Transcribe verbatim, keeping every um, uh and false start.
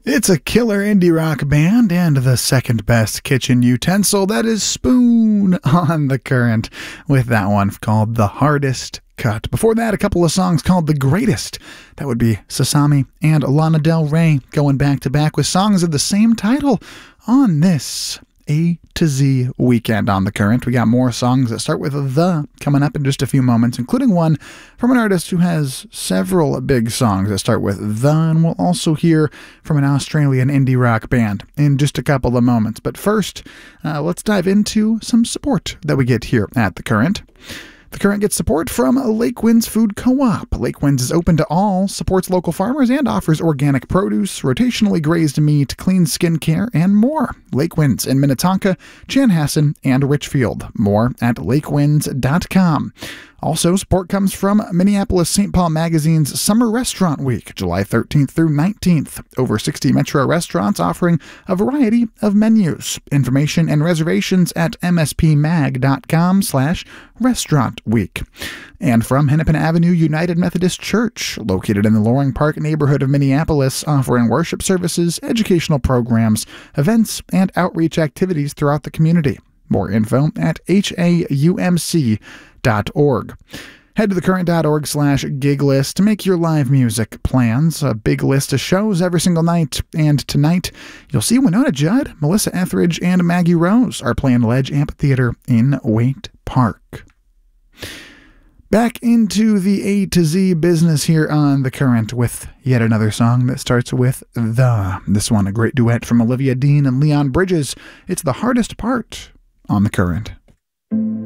It's a killer indie rock band and the second best kitchen utensil. That is Spoon on The Current with that one called The Hardest Cut. Before that, a couple of songs called The Greatest. That would be Sasami and Lana Del Rey going back to back with songs of the same title on this A to Z weekend on The Current. We got more songs that start with The coming up in just a few moments, including one from an artist who has several big songs that start with The, and we'll also hear from an Australian indie rock band in just a couple of moments. But first, uh, let's dive into some support that we get here at The Current. The Current gets support from Lake Winds Food Co-op. Lake Winds is open to all, supports local farmers, and offers organic produce, rotationally grazed meat, clean skincare, and more. Lake Winds in Minnetonka, Chanhassen, and Richfield. More at lake winds dot com. Also, support comes from Minneapolis Saint Paul Magazine's Summer Restaurant Week, July thirteenth through nineteenth. Over sixty metro restaurants offering a variety of menus. Information and reservations at m s p mag dot com slash restaurant week. And from Hennepin Avenue United Methodist Church, located in the Loring Park neighborhood of Minneapolis, offering worship services, educational programs, events, and outreach activities throughout the community. More info at h a u m c dot org. Head to thecurrent.org slash gig list to make your live music plans. A big list of shows every single night. And tonight, you'll see Winona Judd, Melissa Etheridge, and Maggie Rose are playing Ledge Amphitheater in Waite Park. Back into the A to Z business here on The Current with yet another song that starts with The. This one, a great duet from Olivia Dean and Leon Bridges. It's The Hardest Part on The Current.